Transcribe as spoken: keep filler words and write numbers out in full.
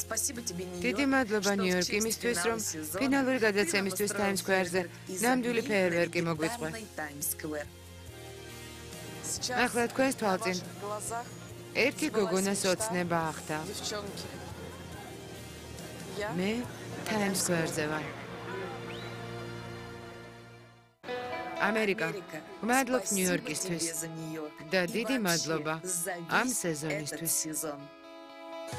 დიდი მადლობა ნიუ-იორკ იმისთვის, რომ ფინალური გადაცემისთვის Times Square-ზე ნამდვილი ფეერვერკი მოგვიწვე. ახლა თქვენს თვალწინ ერთი გოგონას ოცნება ახდა. მე Times Square-ზე ვარ. ამერიკა, მადლობ ნიუ-იორკისთვის და დიდი მადლობა ამ სეზონისთვის.